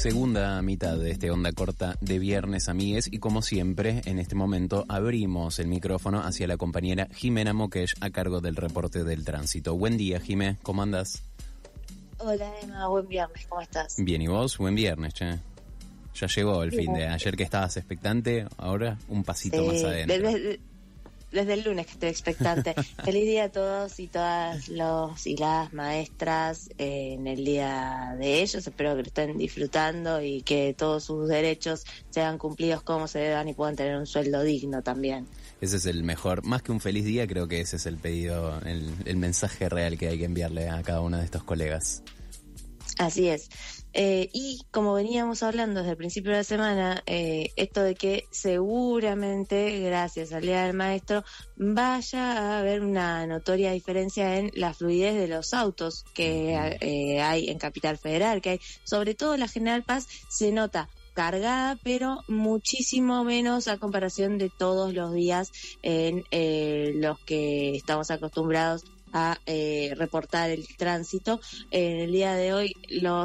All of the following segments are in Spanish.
Segunda mitad de este Onda Corta de viernes, amigues, y como siempre, en este momento abrimos el micrófono hacia la compañera Jimena Moquesh a cargo del reporte del tránsito. Buen día, Jimé, ¿cómo andás? Hola, Emma, buen viernes, ¿cómo estás? Bien, ¿y vos? Buen viernes, che. Ya llegó el fin de ayer que estabas expectante, ahora un pasito más adentro. Desde el lunes que estoy expectante. Feliz día a todos y todas los y las maestras en el día de ellos. Espero que lo estén disfrutando y que todos sus derechos sean cumplidos como se deban y puedan tener un sueldo digno también. Ese es el mejor, más que un feliz día, creo que ese es el pedido, el mensaje real que hay que enviarle a cada uno de estos colegas. Así es. Y como veníamos hablando desde el principio de la semana, esto de que seguramente, gracias al Día del Maestro, vaya a haber una notoria diferencia en la fluidez de los autos que hay en Capital Federal, que hay, sobre todo la General Paz, se nota cargada, pero muchísimo menos a comparación de todos los días en los que estamos acostumbrados a reportar el tránsito. En el día de hoy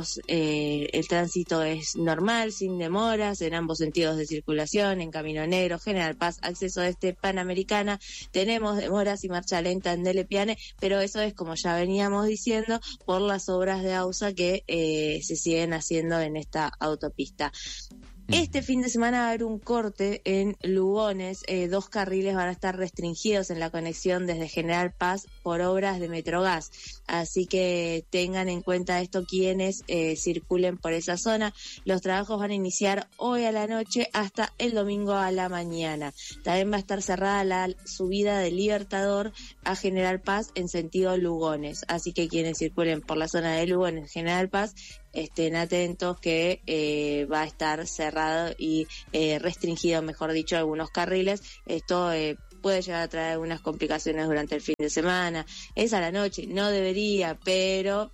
el tránsito es normal, sin demoras, en ambos sentidos de circulación, en Camino Negro, General Paz, Acceso Este, Panamericana. Tenemos demoras y marcha lenta en Dele Piane, pero eso es, como ya veníamos diciendo, por las obras de AUSA que se siguen haciendo en esta autopista. Este fin de semana va a haber un corte en Lugones, 2 carriles van a estar restringidos en la conexión desde General Paz por obras de Metrogas, así que tengan en cuenta esto quienes circulen por esa zona. Los trabajos van a iniciar hoy a la noche hasta el domingo a la mañana. También va a estar cerrada la subida de Libertador a General Paz en sentido Lugones, así que quienes circulen por la zona de Lugones, General Paz, estén atentos que va a estar cerrado y restringido, mejor dicho, algunos carriles. Esto puede llegar a traer algunas complicaciones durante el fin de semana. Es a la noche, no debería, pero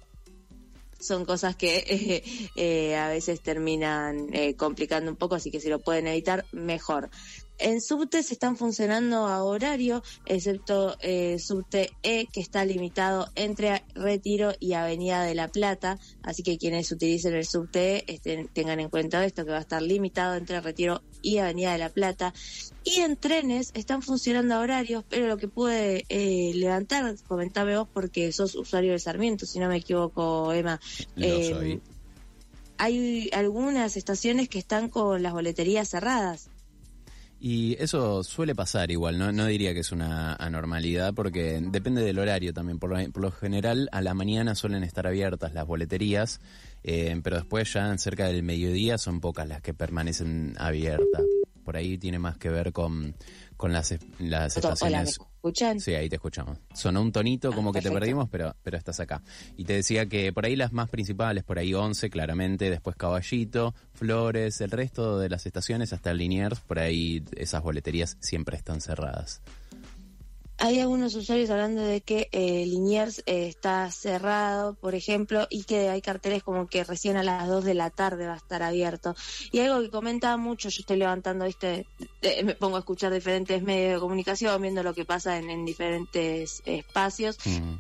son cosas que a veces terminan complicando un poco, así que si lo pueden evitar, mejor. En subtes están funcionando a horario, excepto subte E, que está limitado entre Retiro y Avenida de la Plata, así que quienes utilicen el subte E tengan en cuenta esto, que va a estar limitado entre Retiro y Avenida de la Plata. Y en trenes están funcionando a horarios, pero lo que pude levantar, comentame vos porque sos usuario de Sarmiento, si no me equivoco, Emma. Soy. Hay algunas estaciones que están con las boleterías cerradas. Y eso suele pasar igual, no diría que es una anormalidad porque depende del horario también. Por lo general a la mañana suelen estar abiertas las boleterías, pero después ya cerca del mediodía son pocas las que permanecen abiertas. Por ahí tiene más que ver con las estaciones. Hola, ¿me escuchan? Sí, ahí te escuchamos. Sonó un tonito como que perfecto. te perdimos, pero estás acá. Y te decía que por ahí las más principales, por ahí 11 claramente, después Caballito, Flores, el resto de las estaciones hasta Liniers, por ahí esas boleterías siempre están cerradas. Hay algunos usuarios hablando de que Liniers está cerrado, por ejemplo, y que hay carteles como que recién a las 2 de la tarde va a estar abierto. Y algo que comentaba mucho, yo estoy levantando, me pongo a escuchar diferentes medios de comunicación, viendo lo que pasa en diferentes espacios,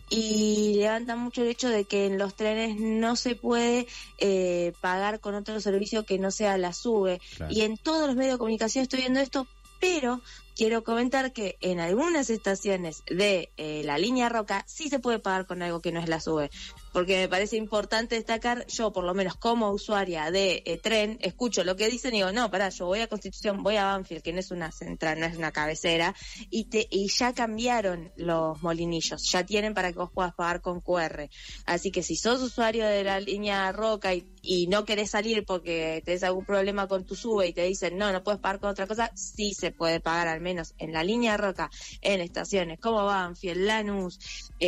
y levanta mucho el hecho de que en los trenes no se puede pagar con otro servicio que no sea la SUBE. Claro. Y en todos los medios de comunicación estoy viendo esto, pero quiero comentar que en algunas estaciones de la línea Roca sí se puede pagar con algo que no es la SUBE, porque me parece importante destacar, yo por lo menos como usuaria de tren, escucho lo que dicen y digo, no, pará, yo voy a Constitución, voy a Banfield, que no es una central, no es una cabecera, y ya cambiaron los molinillos, ya tienen para que vos puedas pagar con QR, así que si sos usuario de la línea Roca y no querés salir porque tenés algún problema con tu SUBE y te dicen, no puedes pagar con otra cosa, sí se puede pagar al menos en la línea Roca, en estaciones como Banfield, Lanús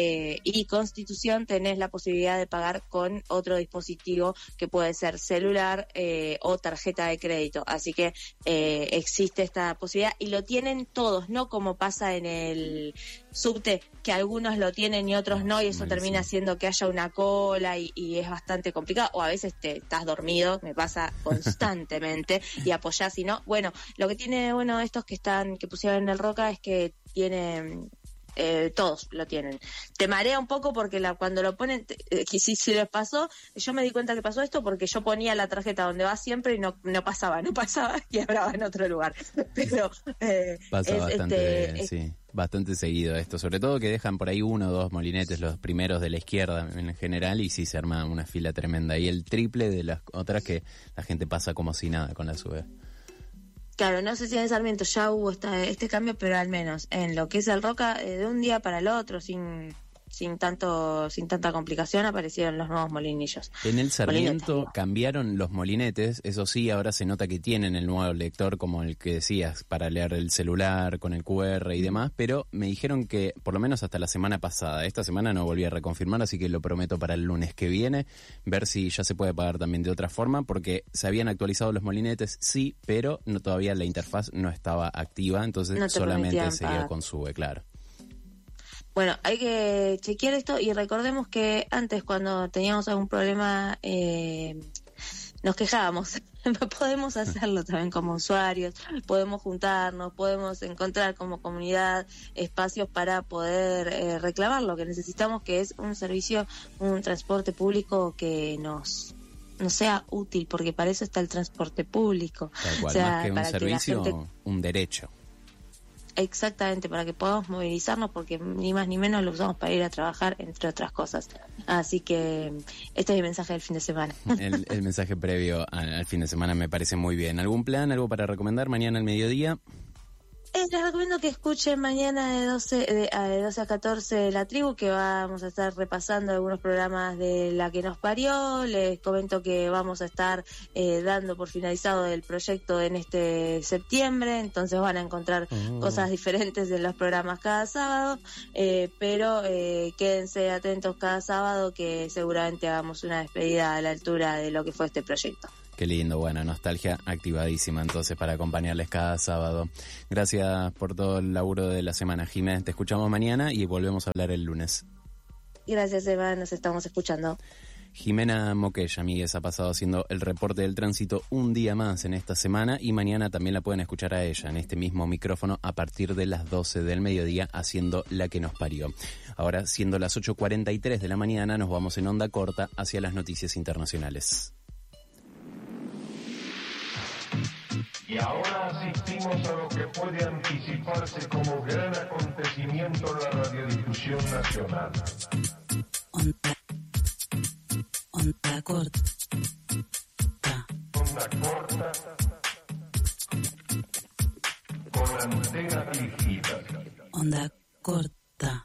y Constitución, tenés la posibilidad de pagar con otro dispositivo que puede ser celular o tarjeta de crédito, así que existe esta posibilidad y lo tienen todos, no como pasa en el subte, que algunos lo tienen y otros no, y eso termina haciendo que haya una cola y es bastante complicado, o a veces te estás dormido, me pasa constantemente, y apoyás y no. Bueno, lo que tiene bueno estos que pusieron en el Roca es que tienen todos lo tienen. Te marea un poco porque cuando lo ponen, si les pasó, yo me di cuenta que pasó esto porque yo ponía la tarjeta donde va siempre y no pasaba y ahora va en otro lugar. Pero pasa bastante seguido esto, sobre todo que dejan por ahí 1 o 2 molinetes, los primeros de la izquierda en general, y sí se arma una fila tremenda, y el triple de las otras que la gente pasa como si nada con la SUBE. Claro, no sé si en Sarmiento ya hubo este cambio, pero al menos en lo que es el Roca, de un día para el otro, sin tanta complicación, aparecieron los nuevos molinillos. En el Sarmiento cambiaron los molinetes, eso sí, ahora se nota que tienen el nuevo lector, como el que decías, para leer el celular con el QR y demás, pero me dijeron que por lo menos hasta la semana pasada, esta semana no volví a reconfirmar, así que lo prometo para el lunes que viene, ver si ya se puede pagar también de otra forma, porque se habían actualizado los molinetes, sí, pero todavía la interfaz no estaba activa, entonces solamente seguía con SUBE, claro. Bueno, hay que chequear esto y recordemos que antes cuando teníamos algún problema nos quejábamos. Podemos hacerlo también como usuarios, podemos juntarnos, podemos encontrar como comunidad espacios para poder reclamar lo que necesitamos, que es un servicio, un transporte público que nos sea útil, porque para eso está el transporte público. Tal cual, más que un servicio, un derecho. Exactamente, para que podamos movilizarnos, porque ni más ni menos lo usamos para ir a trabajar, entre otras cosas. Así que este es mi mensaje del fin de semana. El mensaje previo al fin de semana me parece muy bien. ¿Algún plan, algo para recomendar mañana al mediodía? Les recomiendo que escuchen mañana de 12 a 14 La Tribu, que vamos a estar repasando algunos programas de La que nos parió. Les comento que vamos a estar dando por finalizado el proyecto en este septiembre, entonces van a encontrar cosas diferentes de los programas cada sábado, pero quédense atentos cada sábado, que seguramente hagamos una despedida a la altura de lo que fue este proyecto. Qué lindo, bueno, nostalgia activadísima entonces para acompañarles cada sábado. Gracias por todo el laburo de la semana, Jiménez. Te escuchamos mañana y volvemos a hablar el lunes. Gracias, Eva, nos estamos escuchando. Jimena Moquella, amigues, ha pasado haciendo el reporte del tránsito un día más en esta semana, y mañana también la pueden escuchar a ella en este mismo micrófono a partir de las 12 del mediodía haciendo La que nos parió. Ahora, siendo las 8:43 de la mañana, nos vamos en onda corta hacia las noticias internacionales. Y ahora asistimos a lo que puede anticiparse como gran acontecimiento en la radiodifusión nacional. Onda corta. Onda corta. Con antena dirigida. Onda corta.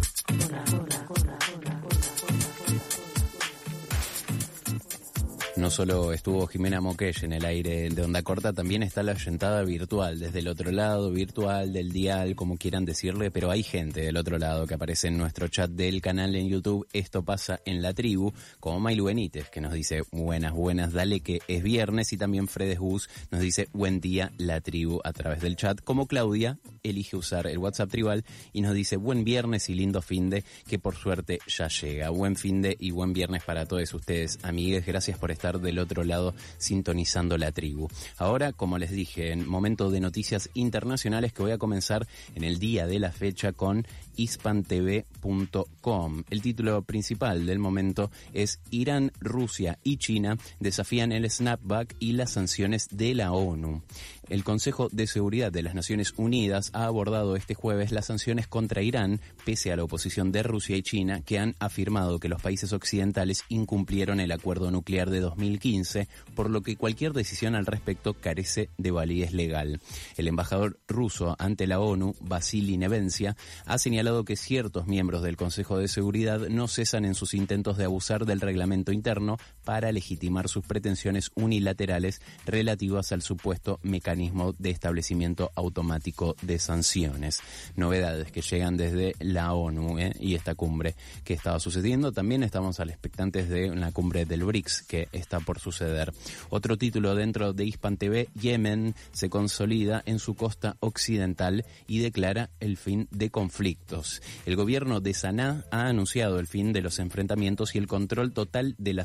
No solo estuvo Jimena Moquella en el aire de Onda Corta, también está la oyentada virtual, desde el otro lado, virtual, del dial, como quieran decirle, pero hay gente del otro lado que aparece en nuestro chat del canal en YouTube, Esto pasa en la tribu, como Mailu Benítez, que nos dice buenas, dale que es viernes, y también Fredes Gus nos dice buen día la tribu a través del chat, como Claudia elige usar el WhatsApp tribal y nos dice buen viernes y lindo finde, que por suerte ya llega. Buen finde y buen viernes para todos ustedes, amigues, gracias por estar del otro lado sintonizando la tribu. Ahora, como les dije, en momento de noticias internacionales, que voy a comenzar en el día de la fecha con hispantv.com. El título principal del momento es Irán, Rusia y China desafían el snapback y las sanciones de la ONU. El Consejo de Seguridad de las Naciones Unidas ha abordado este jueves las sanciones contra Irán, pese a la oposición de Rusia y China, que han afirmado que los países occidentales incumplieron el acuerdo nuclear de 2015, por lo que cualquier decisión al respecto carece de validez legal. El embajador ruso ante la ONU, Vasily Nevencia, ha señalado que ciertos miembros del Consejo de Seguridad no cesan en sus intentos de abusar del reglamento interno para legitimar sus pretensiones unilaterales relativas al supuesto mecanismo de establecimiento automático de sanciones. Novedades que llegan desde la ONU y esta cumbre que estaba sucediendo. También estamos al expectantes de la cumbre del BRICS que está por suceder. Otro título dentro de Hispan TV: Yemen se consolida en su costa occidental y declara el fin de conflictos. El gobierno de Sanaa ha anunciado el fin de los enfrentamientos y el control total de las zonas costeras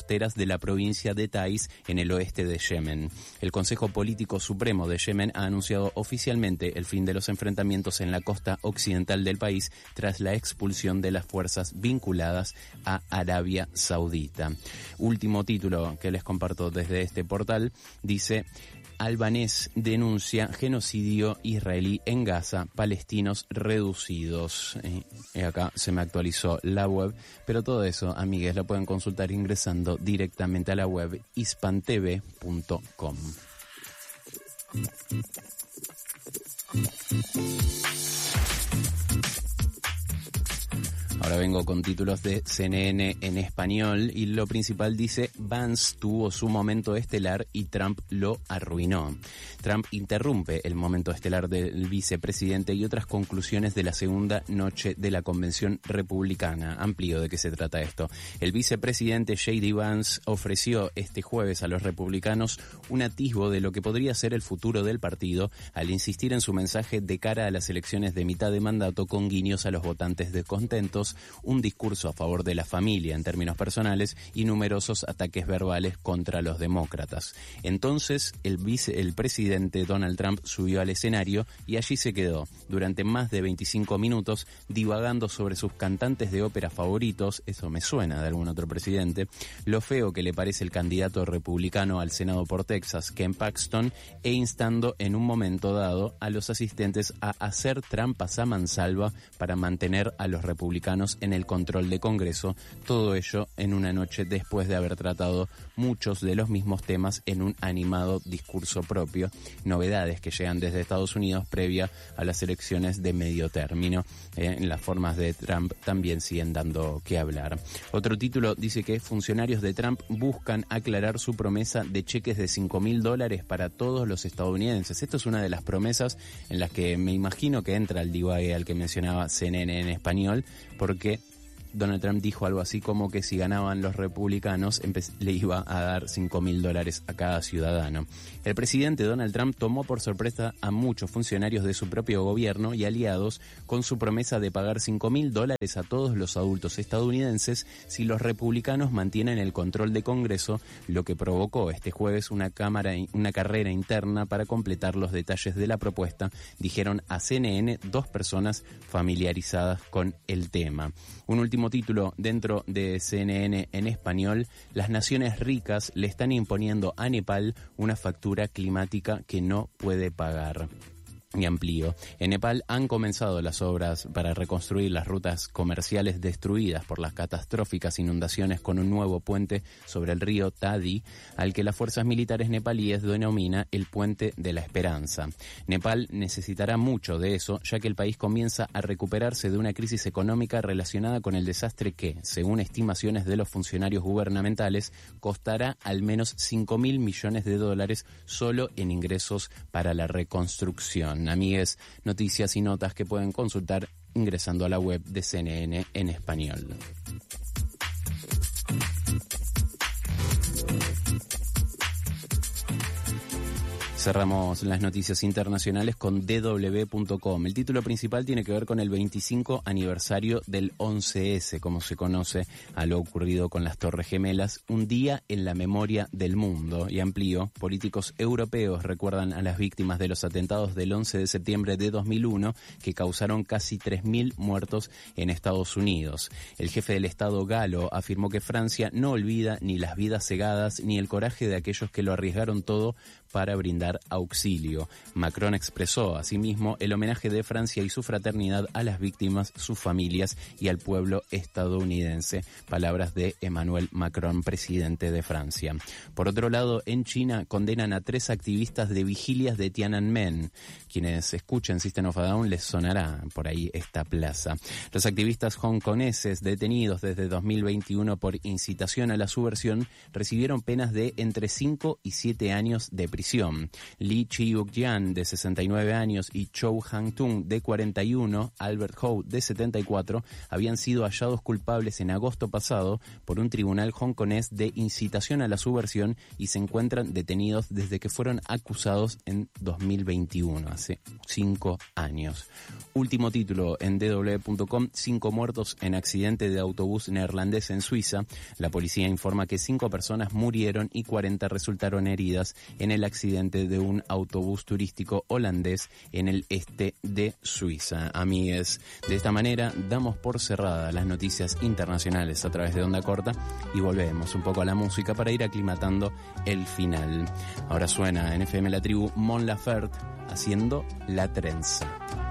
costeras de la provincia de Taiz, en el oeste de Yemen. El Consejo Político Supremo de Yemen ha anunciado oficialmente el fin de los enfrentamientos en la costa occidental del país tras la expulsión de las fuerzas vinculadas a Arabia Saudita. Último título que les comparto desde este portal, dice: Albanés denuncia genocidio israelí en Gaza, palestinos reducidos. Acá se me actualizó la web, pero todo eso, amigues, lo pueden consultar ingresando directamente a la web hispantv.com. Ahora vengo con títulos de CNN en español y lo principal dice: Vance tuvo su momento estelar y Trump lo arruinó. Trump interrumpe el momento estelar del vicepresidente y otras conclusiones de la segunda noche de la convención republicana. Amplío de qué se trata esto. El vicepresidente J.D. Vance ofreció este jueves a los republicanos un atisbo de lo que podría ser el futuro del partido al insistir en su mensaje de cara a las elecciones de mitad de mandato con guiños a los votantes descontentos, un discurso a favor de la familia en términos personales y numerosos ataques verbales contra los demócratas. Entonces, el presidente Donald Trump subió al escenario y allí se quedó durante más de 25 minutos divagando sobre sus cantantes de ópera favoritos, eso me suena de algún otro presidente, lo feo que le parece el candidato republicano al Senado por Texas, Ken Paxton, e instando en un momento dado a los asistentes a hacer trampas a mansalva para mantener a los republicanos en el control de Congreso, todo ello en una noche después de haber tratado muchos de los mismos temas en un animado discurso propio, novedades que llegan desde Estados Unidos previa a las elecciones de medio término. Las formas de Trump también siguen dando que hablar. Otro título dice que funcionarios de Trump buscan aclarar su promesa de cheques de $5.000 para todos los estadounidenses. Esto es una de las promesas en las que me imagino que entra el divague al que mencionaba CNN en español, porque Donald Trump dijo algo así como que si ganaban los republicanos le iba a dar $5.000 a cada ciudadano. El presidente Donald Trump tomó por sorpresa a muchos funcionarios de su propio gobierno y aliados con su promesa de pagar $5.000 a todos los adultos estadounidenses si los republicanos mantienen el control de Congreso, lo que provocó este jueves una carrera interna para completar los detalles de la propuesta, dijeron a CNN dos personas familiarizadas con el tema. Un último título dentro de CNN en español: las naciones ricas le están imponiendo a Nepal una factura climática que no puede pagar. Y amplío. En Nepal han comenzado las obras para reconstruir las rutas comerciales destruidas por las catastróficas inundaciones con un nuevo puente sobre el río Tadi, al que las fuerzas militares nepalíes denomina el Puente de la Esperanza. Nepal necesitará mucho de eso, ya que el país comienza a recuperarse de una crisis económica relacionada con el desastre que, según estimaciones de los funcionarios gubernamentales, costará al menos $5.000 millones solo en ingresos para la reconstrucción. Amigues, noticias y notas que pueden consultar ingresando a la web de CNN en español. Cerramos las noticias internacionales con DW.com. El título principal tiene que ver con el 25 aniversario del 11S, como se conoce a lo ocurrido con las Torres Gemelas, un día en la memoria del mundo. Y amplío, políticos europeos recuerdan a las víctimas de los atentados del 11 de septiembre de 2001, que causaron casi 3.000 muertos en Estados Unidos. El jefe del Estado galo afirmó que Francia no olvida ni las vidas cegadas ni el coraje de aquellos que lo arriesgaron todo para brindar auxilio. Macron expresó asimismo el homenaje de Francia y su fraternidad a las víctimas, sus familias y al pueblo estadounidense. Palabras de Emmanuel Macron, presidente de Francia. Por otro lado, en China condenan a 3 activistas de vigilias de Tiananmen. Quienes escuchen System of a Down les sonará por ahí esta plaza. Los activistas hongkoneses detenidos desde 2021 por incitación a la subversión recibieron penas de entre 5 y 7 años de prisión prisión. Lee Chi-Uk-jan, de 69 años, y Chow Hang-tung, de 41, Albert Ho, de 74, habían sido hallados culpables en agosto pasado por un tribunal hongkonés de incitación a la subversión y se encuentran detenidos desde que fueron acusados en 2021, hace 5 años. Último título en dw.com: 5 muertos en accidente de autobús neerlandés en Suiza. La policía informa que 5 personas murieron y 40 resultaron heridas en el accidente de un autobús turístico holandés en el este de Suiza. Amigues, de esta manera damos por cerradas las noticias internacionales a través de Onda Corta y volvemos un poco a la música para ir aclimatando el final. Ahora suena en FM La Tribu Mon Laferte haciendo La Trenza.